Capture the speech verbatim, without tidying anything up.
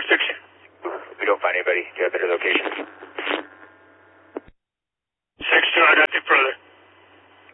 jurisdiction. We don't find anybody. Do you have better location?